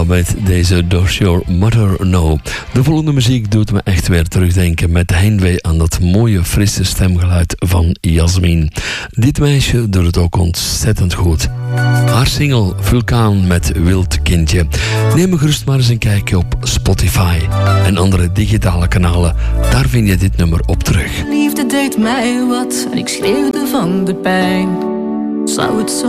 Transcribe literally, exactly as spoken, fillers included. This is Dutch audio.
met deze Does Your Mother Know. De volgende muziek doet me echt weer terugdenken met heimwee aan dat mooie frisse stemgeluid van Jasmin. Dit meisje doet het ook ontzettend goed. Haar single Vulkaan met Wild Kindje. Neem me gerust maar eens een kijkje op Spotify en andere digitale kanalen. Daar vind je dit nummer op terug. Liefde deed mij wat en ik schreeuwde van de pijn. Zou het zo